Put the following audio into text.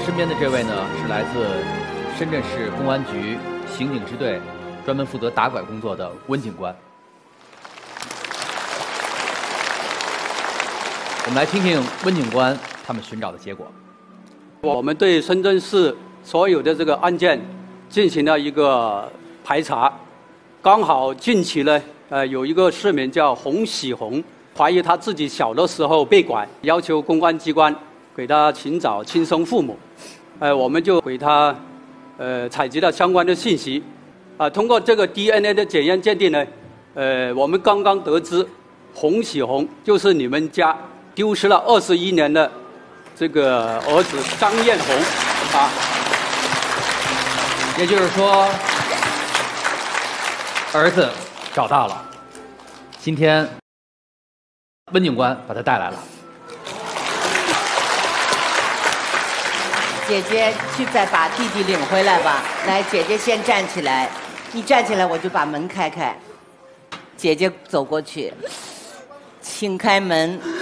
身边的这位呢，是来自深圳市公安局刑警支队，专门负责打拐工作的温警官。我们来听听温警官他们寻找的结果。 我们对深圳市所有的这个案件进行了一个排查，刚好近期呢，有一个市民叫洪喜红，怀疑他自己小的时候被拐，要求公安机关给他寻找亲生父母，我们就给他采集了相关的信息，通过这个 DNA 的检验鉴定呢，我们刚刚得知洪喜红就是你们家丢失了21年的这个儿子张艳红啊， 也就是说，儿子找到了，今天温警官把他带来了。 姐姐去再把弟弟领回来吧。来，姐姐先站起来，你站起来我就把门开开。姐姐走过去，请开门。